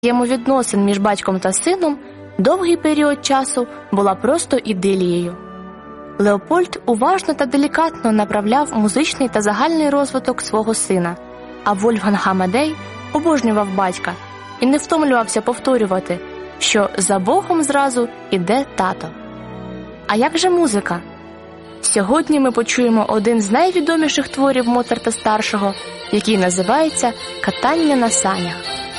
Взаємовідносин між батьком та сином довгий період часу була просто ідилією. Леопольд уважно та делікатно направляв музичний та загальний розвиток свого сина, а Вольфганг Амадей обожнював батька і не втомлювався повторювати, що за Богом зразу іде тато. А як же музика? Сьогодні ми почуємо один з найвідоміших творів Моцарта старшого, який називається «Катання на санях».